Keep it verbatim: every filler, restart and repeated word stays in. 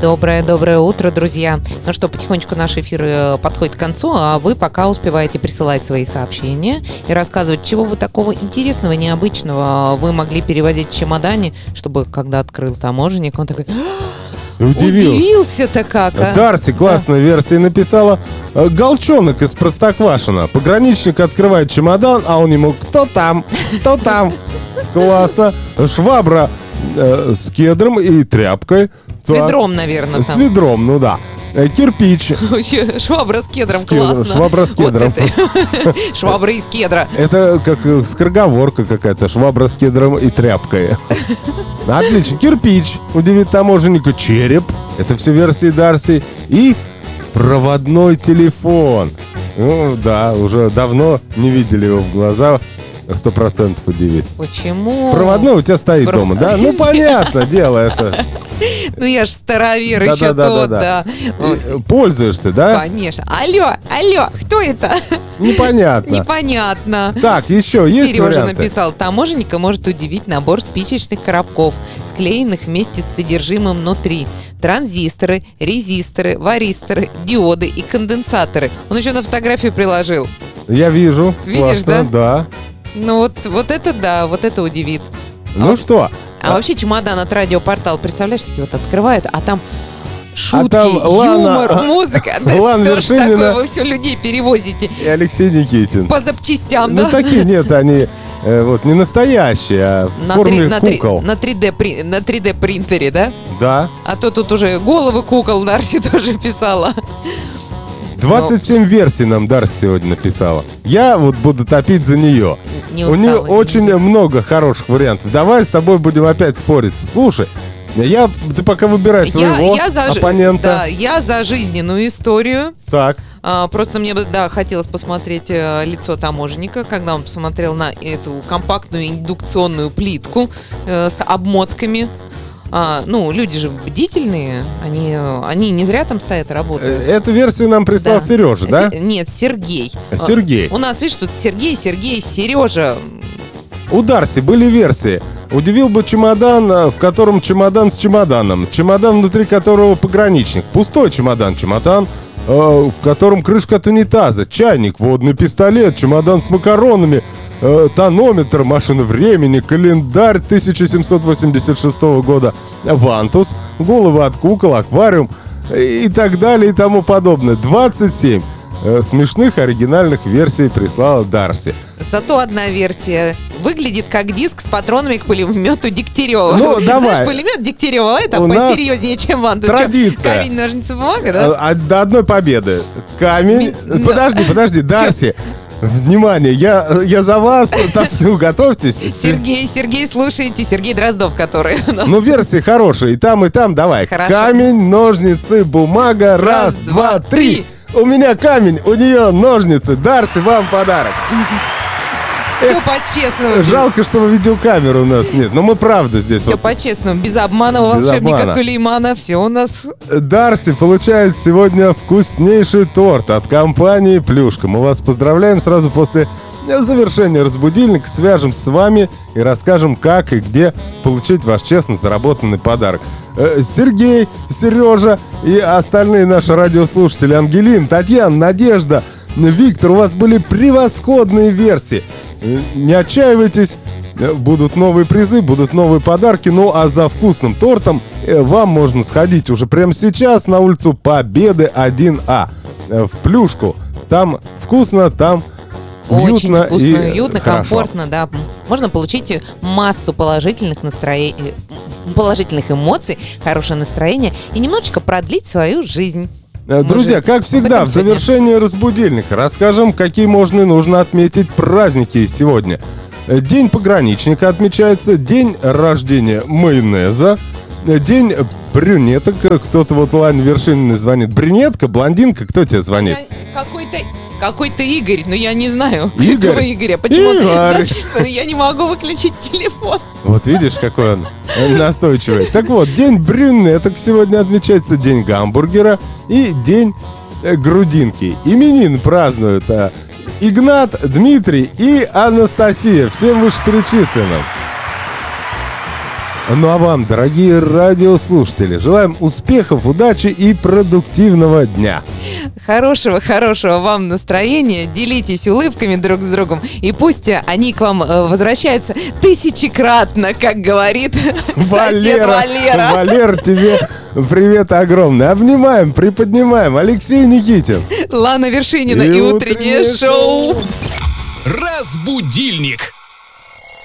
Доброе-доброе утро, друзья. Ну что, потихонечку наш эфир подходит к концу, а вы пока успеваете присылать свои сообщения и рассказывать, чего вы такого интересного, необычного вы могли перевозить в чемодане, чтобы, когда открыл таможенник, он такой... Удивился. Удивился-то как, а? Дарси классная да. версия написала. Галчонок из Простоквашино. Пограничник открывает чемодан, а он ему: кто там? Кто там? Классно. Швабра э, с кедром и тряпкой. С ведром, наверное, там. С ведром, ну да. Кирпич. Швабра с кедром, с кедр, классно. Швабра с кедром. Вот швабра из кедра. Это как скороговорка какая-то. Швабра с кедром и тряпкой. Отлично. Кирпич удивит таможенника. Череп. Это все версии Дарси. И проводной телефон. Ну да, уже давно не видели его в глаза. Сто процентов удивит. Почему? Проводной у тебя стоит Про... дома, да? Ну, понятно, дело это. Ну, я ж старовер еще тот, да. Пользуешься, да? Конечно. Алло, алло, кто это? Непонятно. Непонятно. Так, еще есть Сережа варианты? написал: таможенника может удивить набор спичечных коробков, склеенных вместе с содержимым внутри. Транзисторы, резисторы, варисторы, диоды и конденсаторы. Он еще на фотографию приложил. Я вижу. Видишь, классно, да? Да. Ну вот, вот это да, вот это удивит. Ну а, что? А, а вообще чемодан от радиопортал, представляешь, такие вот открывают, а там шутки, а там юмор, Лана, музыка. Да что ж такое, вы все людей перевозите. И Алексей Никитин. По запчастям, ну, да? Ну такие, нет, они э, вот не настоящие, а в на форме три, кукол. На три дэ принтере, да? Да. А то тут уже головы кукол Дарси тоже писала. двадцать семь Но... версий нам Дарси сегодня написала. Я вот буду топить за нее. Не У нее не очень не много хороших вариантов. Давай с тобой будем опять спориться. Слушай, я, ты пока выбирай своего я, я за, оппонента. Да, я за жизненную историю. Так. А, просто мне бы, да, хотелось посмотреть а, лицо таможенника, когда он посмотрел на эту компактную индукционную плитку э, с обмотками. А, ну, люди же бдительные, они, они не зря там стоят, работают. Эту версию нам прислал да. Сережа, да? С- нет, Сергей. Сергей. У нас, видишь, тут Сергей, Сергей, Сережа. У Дарси были версии. Удивил бы чемодан, в котором чемодан с чемоданом. Чемодан, внутри которого пограничник. Пустой чемодан, чемодан, э, в котором крышка от унитаза, чайник, водный пистолет, чемодан с макаронами, э, тонометр, машина времени, календарь тысяча семьсот восемьдесят шестого года, вантус, головы от кукол, аквариум и так далее и тому подобное. двадцать семь э, смешных оригинальных версий прислала Дарси. Зато одна версия выглядит как диск с патронами к пулемету Дегтярева. Ну, давай. Знаешь, пулемет Дегтярева, это У посерьезнее, чем вантус. Традиция. Камень, ножницы, бумага, да? А, до одной победы. Камень. Ми... Подожди, подожди, Дарси. Внимание, я, я за вас топлю, готовьтесь. Сергей, Сергей, слушайте, Сергей Дроздов, который у нас. Ну, версии хорошие, и там, и там, давай. Хорошо. Камень, ножницы, бумага, раз, раз два, три. У меня камень, у нее ножницы. Дарси, вам подарок. Все по-честному. Жалко, что видеокамеры у нас нет, но мы правда здесь. Все вот. по-честному, без обмана у Без волшебника обмана. Сулеймана, все у нас. Дарси получает сегодня вкуснейший торт от компании «Плюшка». Мы вас поздравляем. Сразу после завершения разбудильника свяжем с вами и расскажем, как и где получить ваш честно заработанный подарок. Сергей, Сережа и остальные наши радиослушатели, Ангелин, Татьяна, Надежда, Виктор, у вас были превосходные версии. Не отчаивайтесь, будут новые призы, будут новые подарки. Ну а за вкусным тортом вам можно сходить уже прямо сейчас на улицу Победы один А в Плюшку. Там вкусно, там очень уютно вкусно, и уютно, хорошо. комфортно, да. Можно получить массу положительных настроений, положительных эмоций, хорошее настроение и немножечко продлить свою жизнь. Друзья, Может, как всегда, в завершении разбудильника расскажем, какие можно и нужно отметить праздники сегодня. День пограничника отмечается, день рождения майонеза, день брюнеток. Кто-то вот Лане Вершининой звонит. Брюнетка, блондинка, кто тебе звонит? Какой-то... Какой-то Игорь, но я не знаю Игорь? этого Игоря. Почему Игорь. записан, я не могу выключить телефон. Вот видишь, какой он настойчивый. Так вот, день брюнеток сегодня отмечается, день гамбургера и день э, грудинки. Именин празднуют а, Игнат, Дмитрий и Анастасия. Всем вышеперечисленным. Ну а вам, дорогие радиослушатели, желаем успехов, удачи и продуктивного дня. Хорошего-хорошего вам настроения, делитесь улыбками друг с другом, и пусть они к вам э, возвращаются тысячекратно, как говорит сосед Валера. Валер, тебе привет огромный. Обнимаем, приподнимаем. Алексей Никитин. Лана Вершинина и, и утреннее шоу. Разбудильник.